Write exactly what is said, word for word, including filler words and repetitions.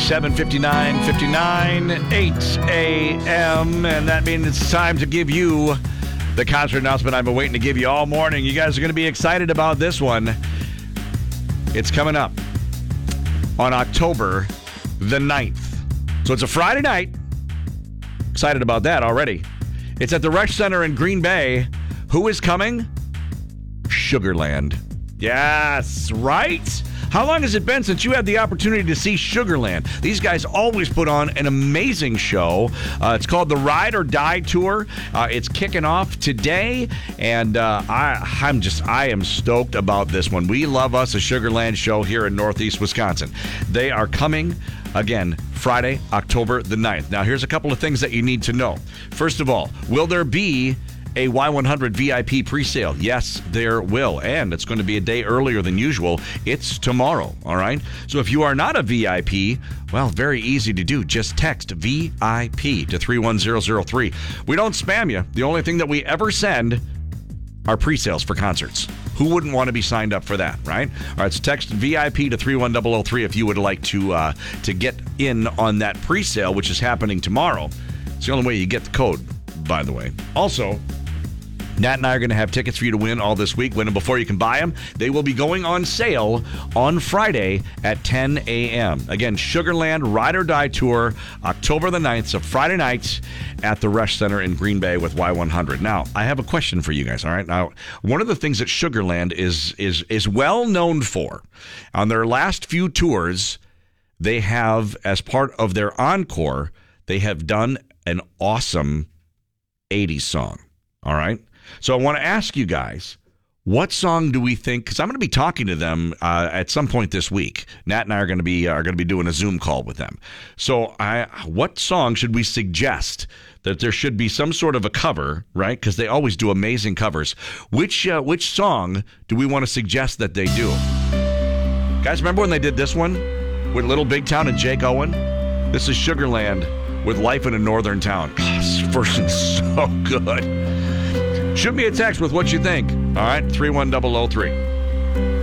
seven fifty-nine, fifty-nine, eight a.m. And that means it's time to give you the concert announcement I've been waiting to give you all morning. You guys are going to be excited about this one. It's coming up on October the ninth. So it's a Friday night. Excited about that already. It's at the Resch Center in Green Bay. Who is coming? Sugarland. Yes, right? How long has it been since you had the opportunity to see Sugarland? These guys always put on an amazing show. Uh, it's called the Ride or Die Tour. Uh, it's kicking off today, and uh, I, I'm just, I am stoked about this one. We love us a Sugarland show here in Northeast Wisconsin. They are coming again Friday, October the ninth. Now, here's a couple of things that you need to know. First of all, will there be a Y one hundred V I P presale? Yes, there will. And it's going to be a day earlier than usual. It's tomorrow, all right? So if you are not a V I P, well, very easy to do. Just text V I P to three one zero zero three. We don't spam you. The only thing that we ever send are presales for concerts. Who wouldn't want to be signed up for that, right? All right, so text V I P to three one zero zero three if you would like to uh, to get in on that presale, which is happening tomorrow. It's the only way you get the code, by the way. Also, Nat and I are going to have tickets for you to win all this week. Win them before you can buy them. They will be going on sale on Friday at ten a.m. Again, Sugarland Ride or Die Tour, October the ninth, so Friday nights at the Resch Center in Green Bay with Y one hundred. Now, I have a question for you guys, all right? Now, one of the things that Sugarland is is is well known for, on their last few tours, they have, as part of their encore, they have done an awesome eighties song, all right? So I want to ask you guys, what song do we think? Because I'm going to be talking to them uh, at some point this week. Nat and I are going to be are going to be doing a Zoom call with them. So, I, what song should we suggest that there should be some sort of a cover, right? Because they always do amazing covers. Which uh, which song do we want to suggest that they do? Guys, remember when they did this one with Little Big Town and Jake Owen? This is Sugarland with Life in a Northern Town. God, this version's so good. Shoot me a text with what you think. All right, three one zero zero three.